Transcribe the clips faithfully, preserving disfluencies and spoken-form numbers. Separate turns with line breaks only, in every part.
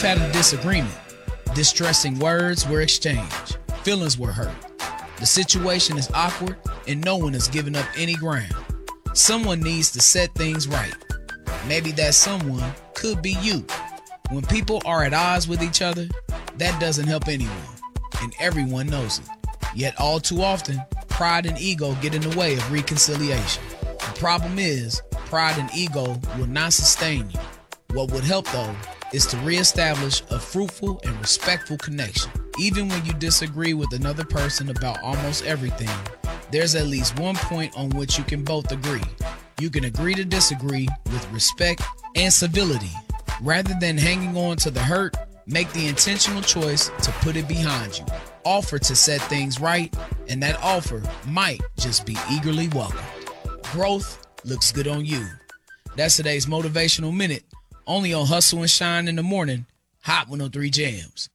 had a disagreement. Distressing words were exchanged. Feelings were hurt. The situation is awkward and no one is giving up any ground. Someone needs to set things right. Maybe that someone could be you. When people are at odds with each other, that doesn't help anyone, and everyone knows it. Yet all too often, pride and ego get in the way of reconciliation. The problem is, pride and ego will not sustain you. What would help, though, is to reestablish a fruitful and respectful connection. Even when you disagree with another person about almost everything, there's at least one point on which you can both agree. You can agree to disagree with respect and civility. Rather than hanging on to the hurt, make the intentional choice to put it behind you. Offer to set things right, and that offer might just be eagerly welcomed. Growth looks good on you. That's today's Motivational Minute, only on Hustle and Shine in the Morning, Hot one oh three Jams.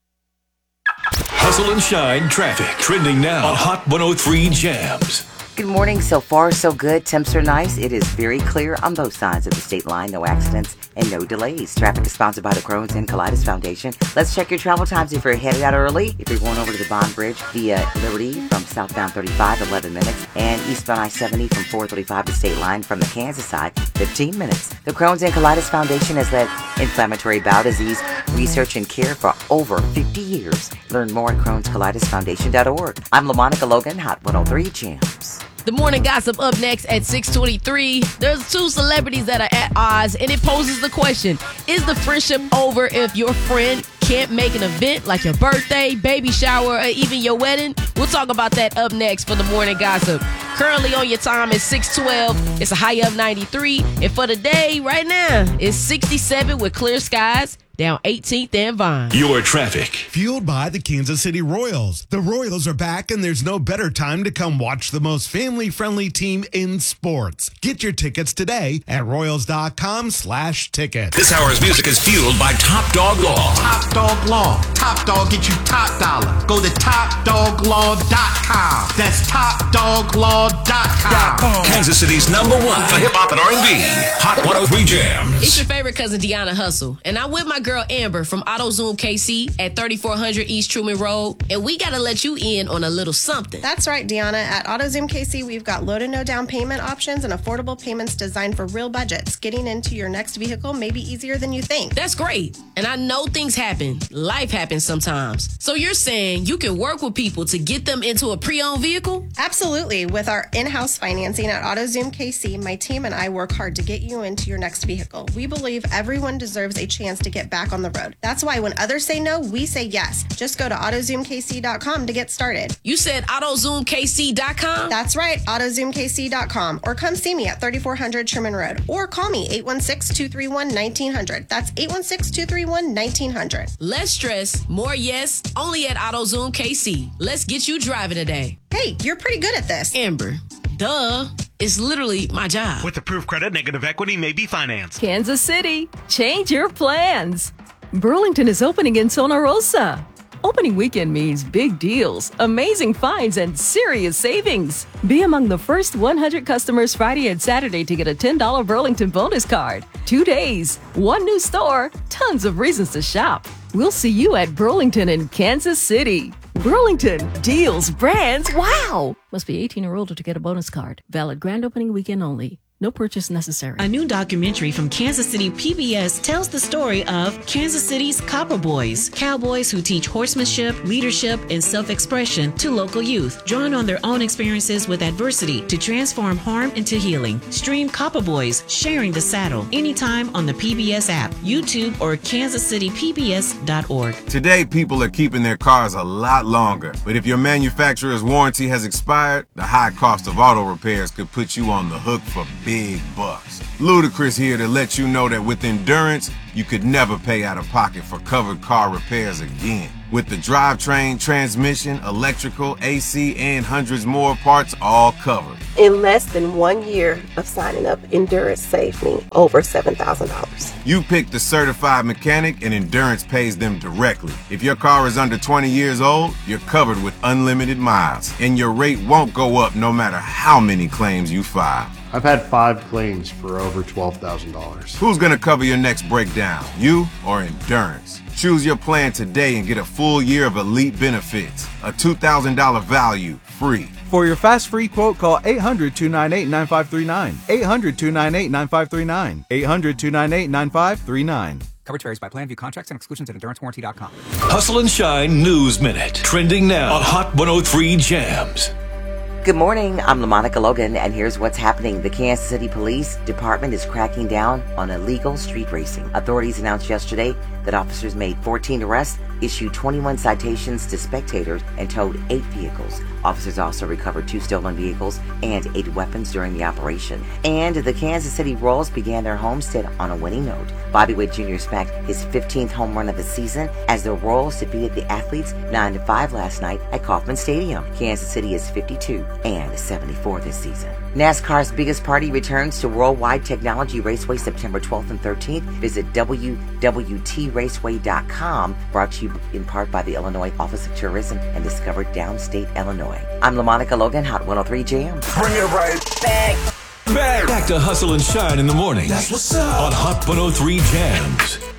Hustle and Shine traffic trending now on Hot one oh three Jams.
Good morning. So far, so good. Temps are nice. It is very clear on both sides of the state line. No accidents and no delays. Traffic is sponsored by the Crohn's and Colitis Foundation. Let's check your travel times if you're headed out early. If you're going over to the Bond Bridge via Liberty from southbound thirty-five, eleven minutes. And eastbound I seventy from four thirty-five to state line from the Kansas side, fifteen minutes. The Crohn's and Colitis Foundation has led inflammatory bowel disease research and care for over fifty years. Learn more at crohns colitis foundation dot org. I'm LaMonica Logan, Hot one oh three Jams.
The morning gossip up next at six twenty-three. There's two celebrities that are at odds, and it poses the question, is the friendship over if your friend can't make an event like your birthday, baby shower, or even your wedding? We'll talk about that up next for the morning gossip. Currently on your time is six twelve. It's a high of ninety-three. And for the day right now, it's sixty-seven with clear skies. Down eighteenth and Vine.
Your traffic.
Fueled by the Kansas City Royals. The Royals are back, and there's no better time to come watch the most family-friendly team in sports. Get your tickets today at royals.com slash tickets.
This hour's music is fueled by Top Dog Law.
Top Dog Law. Top Dog get you top dollar. Go to top dog law dot com. That's top dog law dot com.
Kansas City's number one for hip-hop and R and B. Hot one oh three Jams.
It's your favorite cousin, Deanna Hustle. And I'm with my girl, Girl Amber from AutoZoom K C at thirty-four hundred East Truman Road, and we got to let you in on a little something.
That's right, Deanna. At AutoZoom K C, we've got low to no down payment options and affordable payments designed for real budgets. Getting into your next vehicle may be easier than you think.
That's great. And I know things happen. Life happens sometimes. So you're saying you can work with people to get them into a pre-owned vehicle?
Absolutely. With our in-house financing at AutoZoom K C, my team and I work hard to get you into your next vehicle. We believe everyone deserves a chance to get back on the road. That's why when others say no, we say yes. Just go to auto zoom k c dot com to get started.
You said auto zoom k c dot com?
That's right, auto zoom k c dot com. Or come see me at thirty-four hundred Sherman Road. Or call me eight one six, two three one, one nine zero zero. That's eight one six, two three one, one nine zero zero.
Less stress, more yes, only at AutoZoom K C. Let's get you driving today.
Hey, you're pretty good at this.
Amber, duh. It's literally my job.
With approved credit, negative equity may be financed.
Kansas City, change your plans. Burlington is opening in Zona Rosa. Opening weekend means big deals, amazing finds, and serious savings. Be among the first one hundred customers Friday and Saturday to get a ten dollars Burlington bonus card. Two days, one new store, tons of reasons to shop. We'll see you at Burlington in Kansas City. Burlington, deals, brands, wow! Must be eighteen or older to get a bonus card. Valid grand opening weekend only. No purchase necessary.
A new documentary from Kansas City P B S tells the story of Kansas City's Copper Boys, cowboys who teach horsemanship, leadership, and self-expression to local youth, drawing on their own experiences with adversity to transform harm into healing. Stream Copper Boys, Sharing the Saddle, anytime on the P B S app, YouTube, or kansas city p b s dot org.
Today, people are keeping their cars a lot longer, but if your manufacturer's warranty has expired, the high cost of auto repairs could put you on the hook for big bucks. Ludacris here to let you know that with Endurance, you could never pay out of pocket for covered car repairs again. With the drivetrain, transmission, electrical, A C, and hundreds more parts all covered.
In less than one year of signing up, Endurance saved me over seven thousand dollars.
You pick the certified mechanic and Endurance pays them directly. If your car is under twenty years old, you're covered with unlimited miles, and your rate won't go up no matter how many claims you file.
I've had five claims for over twelve thousand dollars.
Who's gonna cover your next breakdown, you or Endurance? Choose your plan today and get a full year of elite benefits. A two thousand dollars value, free.
For your fast free quote, call eight hundred, two nine eight, nine five three nine. eight hundred, two nine eight, nine five three nine. eight hundred, two nine eight, nine five three nine.
Coverage varies by plan. View contracts and exclusions at endurance warranty dot com.
Hustle and Shine News Minute. Trending now on Hot one oh three Jams.
Good morning, I'm LaMonica Logan, and here's what's happening. The Kansas City Police Department is cracking down on illegal street racing. Authorities announced yesterday that officers made fourteen arrests, issued twenty-one citations to spectators, and towed eight vehicles. Officers also recovered two stolen vehicles and eight weapons during the operation. And the Kansas City Royals began their homestand on a winning note. Bobby Witt Junior smacked his fifteenth home run of the season as the Royals defeated the Athletes nine to five last night at Kauffman Stadium. Kansas City is fifty-two and seventy-four this season. NASCAR's biggest party returns to Worldwide Technology Raceway September twelfth and thirteenth. Visit W W T raceway dot com, brought to you in part by the Illinois Office of Tourism and Discover Downstate Illinois. I'm LaMonica Logan, Hot one oh three Jams.
Bring it right back. Back, back to Hustle and Shine in the morning. That's what's up. On Hot one oh three Jams.